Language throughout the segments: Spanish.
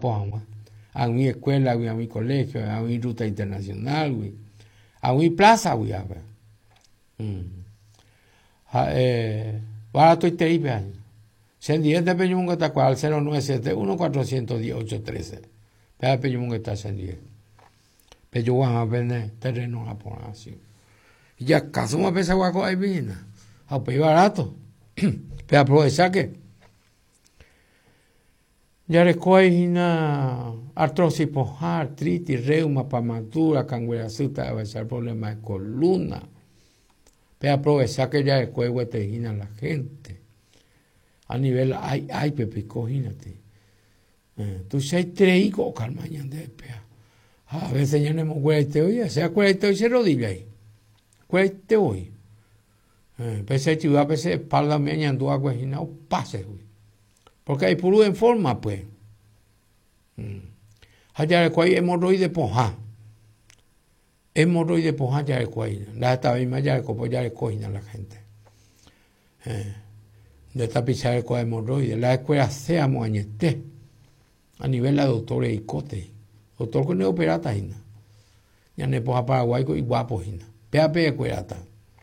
Guapo, a mi escuela, a mi colegio, a mi ruta internacional, a mi plaza, ahora estoy terrible años. Sendiente de Peñumungo está cual 0971 410 813. Pero Peñumungo está sendiente. Pero van a vender terreno a poner así. Y ya caso una pesa guaco ahí viene. A pedir barato. Pero aprovechar que ya recoge una artrosis pojar, artritis, reuma, pamatura, canguerazuta, a veces problemas de columna. Pero aprovechar que ya recoge huetejina a la gente. A nivel, ay, Pepe, cojínate. Tú sabes, tres hijos, calma, ya de pea. A veces ya no hemos cuerete hoy, sea cuerete hoy, se rodilla ahí. Cuerete hoy. Pese ciudad, pese espalda, me añandó a cuejina, o pase, güey. Porque hay puro en forma, pues. Allá le cuay hemorroide poja. Hemorroide poja ya le cuay. La esta misma ya le copo, ya le cojina a la gente. De esta pichar el hemorroide. La escuela sea moañete. A nivel la doctora Icote. Doctor con neoperata hina. Ya ne poja Paraguay y guapo hina. Pea escuelata.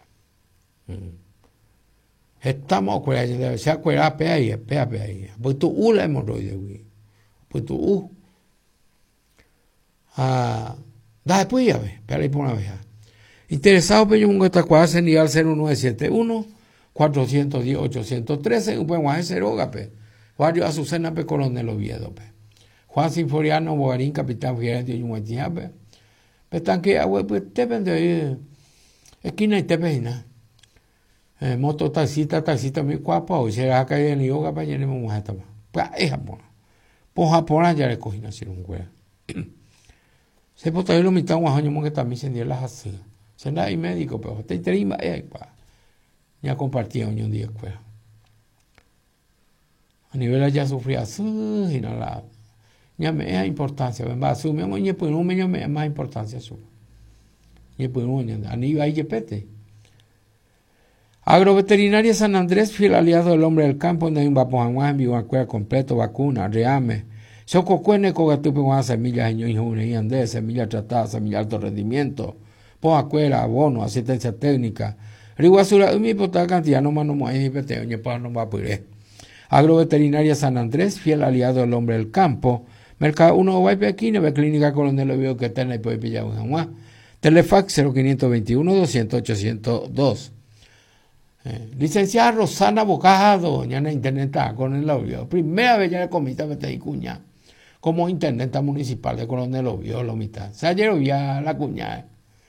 Estamos escuela, se escuela pea ahí. Pues tú la hemorroide, güey. Pues tú después ya ve, espera ahí por una vez. Interesado Peñumungo está cuadra en al 0971 410 813 un buen guaje ceroga pe. Guardio Azucena pe Coronel Oviedo pe. Juan Sinforiano Bogarín capitán gerente de Yumuetía pe. Están que agua pues te vende esquina y te pena. Moto taxista mi guapa hoy será que en yoga para llenar un mujer tama. Pues es Japón. Por Japón ya le cogí nacer un güey. Se puede traer lo mitad un año que también se dio las así. Se da ahí médico, pero te trima ya compartía un día escuela. A nivel ya sufría así y no la ya me es importancia, me va a asumir un pues un meño me más importancia su. Y pues un a nivel ahí pete. Agroveterinaria San Andrés, fiel aliado del hombre del campo, donde hay un vapojanguán, vivo escuela completo, vacuna, reame. Sococuene cogatupe con semillas y andé, semillas tratadas, semillas de alto rendimiento, poacuera, abono, asistencia técnica. Riguazura, mi potal cantidad no mano más peteo, ni para no va a poder. Agroveterinaria San Andrés, fiel aliado del hombre del campo. Mercado 1 Guaype aquí, Neve Clínica Coronel Oviedo que está en la Pilla Bujanguá. Telefax 0521 200 802. Licenciada Rosana Bocado, ya en internet con el Oviedo. Primera vez ya le comité a cuña como intendenta municipal de Coronel Oviedo, lo mitad. Se ayer ya la cuña.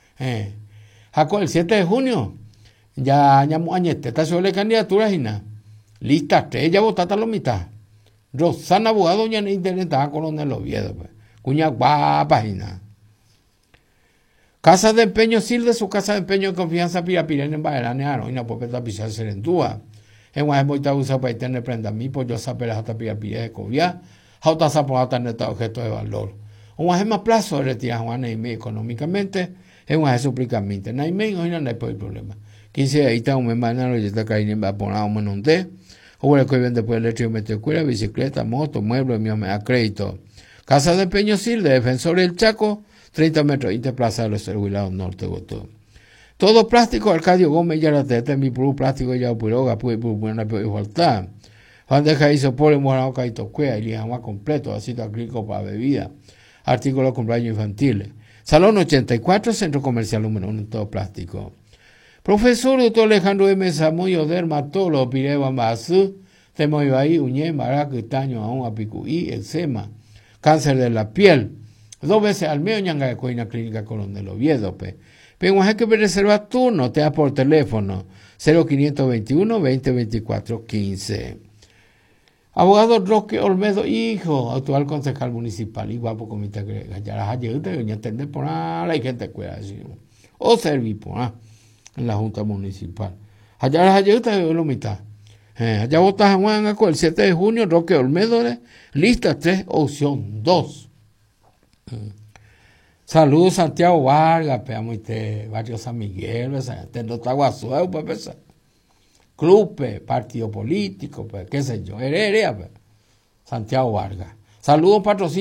Jaco el 7 de junio, ya añete, está sobre la candidatura, Gina. Lista 3, ya votaste la mitad. Rosana Bocado, ya en internet con Coronel Oviedo. Pues. Cuña guapa, Gina. Casa de empeño sirve su casa de empeño de confianza Pirapirén en Baelane, y no puede tapizar serentúa. En una vez voy a para tener prenda a mí, pues yo saber hasta Pirapirén de Covia, hasta zaponar neta objeto de valor. Un vez más plazo de retirar Juan y económicamente, es una vez suplicamente. No hay menos y no hay problema. 15 ahí está un membrana, ya está cayendo en poner un menonte, o el que vende después electrometro escuela, bicicleta, moto, mueble, a crédito. Casa de empeño sirve, defensor del Chaco, 30 metros, y te plaza de los jubilados norte, Gotó. Todo plástico, Arcadio Gómez, ya la teta, mi puro plástico, ya puroga, pues, buena, pero igualdad. Juan de Jaízo, Pole, Morao, Caito, Cuea, y jamás completo, así agrícola para bebida, artículos de cumpleaños infantiles. Salón 84, Centro Comercial número 1, todo plástico. Profesor Dr. Alejandro M. Samuyo, dermatólogo, Pireba Mazú, Temoibaí, Uñé, Maraca, Taño, Aún, Apicuí, eczema, cáncer de la piel. 2 veces al mes, ñanga de Coina Clínica Coronel Oviedo, pe. Pero hay que reservar turno, te da por teléfono, 0521 2024 15. Abogado Roque Olmedo, hijo, actual concejal municipal, y guapo comité que ya las ayudas, doña entender por la gente cuida así, o servir por en la Junta Municipal. Allá las ayudas es lo mitad. Allá votas Juan el 7 de junio, Roque Olmedo, lista 3, opción 2. Saludos Santiago Vargas, peamos este barrio San Miguel, tendo Taguazuelo, pues pensar. Club, partido político, pues, qué sé yo, Heredia, pues. Santiago Vargas. Saludos patrocinio.